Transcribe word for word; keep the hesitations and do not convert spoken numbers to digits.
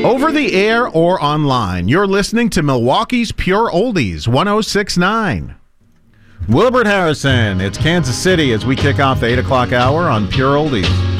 Over the air or online, you're listening to Milwaukee's Pure Oldies, one oh six point nine. Wilbert Harrison, it's Kansas City as we kick off the eight o'clock hour on Pure Oldies.